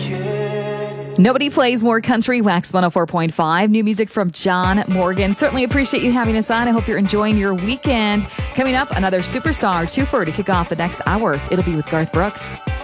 Nobody plays more country. Wax 104.5. New music from John Morgan. Certainly appreciate you having us on. I hope you're enjoying your weekend. Coming up, another superstar twofer to kick off the next hour. It'll be with Garth Brooks.